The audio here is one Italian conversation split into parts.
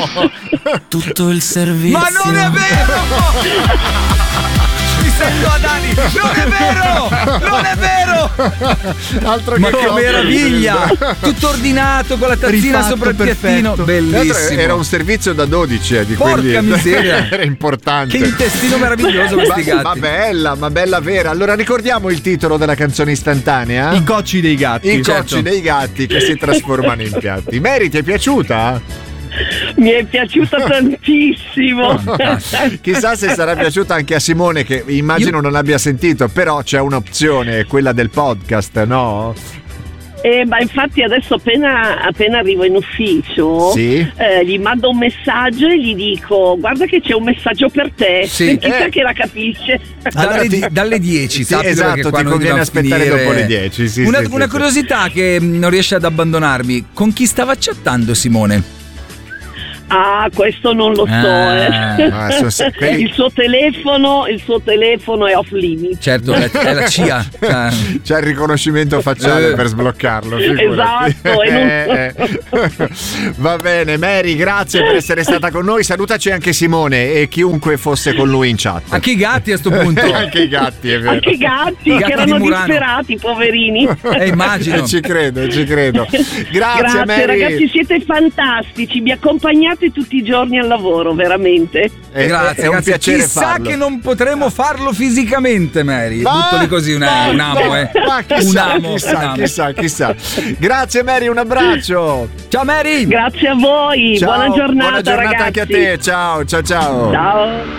Tutto il servizio. Ma non è vero! Mi sento a Dani! Non è vero! Altro Ma che che meraviglia! Tutto ordinato con la tazzina Rifatto, sopra il piattino. perfetto. Bellissimo. Era un servizio da 12 di Porca quelli. miseria. Era importante. Che intestino meraviglioso questi gatti. Ma bella vera. Allora ricordiamo il titolo della canzone istantanea? I cocci dei gatti. I certo. cocci dei gatti che si trasformano in piatti. Mary, ti è piaciuta? Mi è piaciuta tantissimo. Chissà se sarà piaciuta anche a Simone, che immagino non abbia sentito, però c'è un'opzione, quella del podcast, no? Ma infatti adesso appena arrivo in ufficio, Sì. gli mando un messaggio e gli dico: guarda che c'è un messaggio per te. Sì. Chissà che la capisce. Dalle 10, Sì, sappi, esatto, perché qua ti non conviene dobbiamo aspettare finire. dopo le 10. Sì, una sì, sì. curiosità che non riesce ad abbandonarmi: con chi stava chattando Simone? Ah, questo non lo so. quelli- Il suo telefono è off limit. Certo, è la CIA. C'è il riconoscimento facciale per sbloccarlo, figurati. Esatto. Va bene, Mary, grazie per essere stata con noi. Salutaci anche Simone e chiunque fosse con lui in chat. Anche i gatti a sto punto. Anche i gatti, è vero. Anche i gatti I che gatti erano di Murano. disperati, poverini. Immagino. Ci credo. Grazie, Mary. Ragazzi, siete fantastici, mi accompagnate tutti i giorni al lavoro, veramente. Grazie, è un grazie. piacere Chissà farlo. che non potremo farlo fisicamente, Mary. Buttali così un amo, Ma chissà. Grazie, Mary, un abbraccio. Ciao, Mary. Grazie a voi, Ciao, buona giornata, buona giornata ragazzi. anche a te. Ciao. Ciao.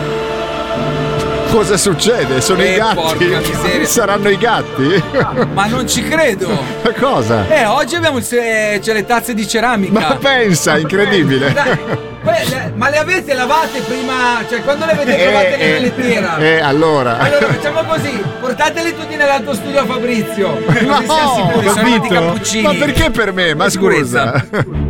Cosa succede? Sono i gatti? Porca miseria. Saranno i gatti? Ma non ci credo. Cosa? Oggi abbiamo c'è le tazze di ceramica. Ma pensa, incredibile. Dai, ma le avete lavate prima? Cioè, quando le avete trovate nella lettiera? Allora facciamo così: portateli tutti nell'altro studio a Fabrizio. No, Così siamo sicuri, sono capito? fatti cappuccini. Ma perché per me? Ma Sicurezza. scusa.